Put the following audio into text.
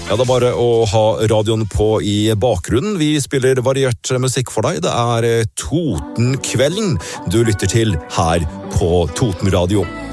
Ja, det er bare å ha radioen på i bakgrunnen. Vi spiller variert musikk for deg. Det er Totenkvelden du lytter til her på Toten Radio.